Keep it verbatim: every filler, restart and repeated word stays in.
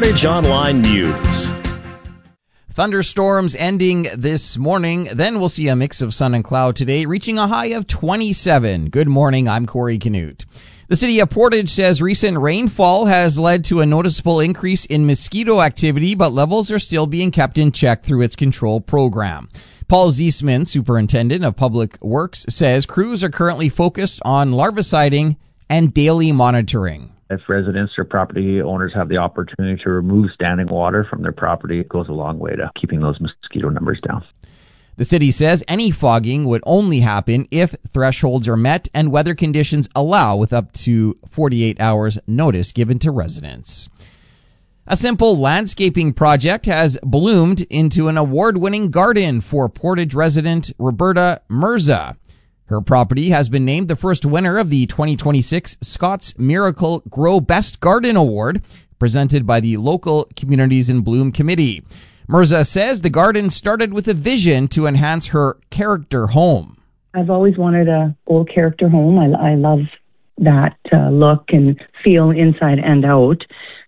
Portage Online News. Thunderstorms ending this morning. Then we'll see a mix of sun and cloud today, reaching a high of twenty-seven. Good morning. I'm Corey Canute. The city of Portage says recent rainfall has led to a noticeable increase in mosquito activity, but levels are still being kept in check through its control program. Paul Ziesman, superintendent of public works, says crews are currently focused on larviciding and daily monitoring. If residents or property owners have the opportunity to remove standing water from their property, it goes a long way to keeping those mosquito numbers down. The city says any fogging would only happen if thresholds are met and weather conditions allow, with up to forty-eight hours notice given to residents. A simple landscaping project has bloomed into an award-winning garden for Portage resident Roberta Mirza. Her property has been named the first winner of the twenty twenty-six Scott's Miracle Grow Best Garden Award, presented by the local Communities in Bloom Committee. Mirza says the garden started with a vision to enhance her character home. I've always wanted a old character home. I, I love that uh, look and feel inside and out.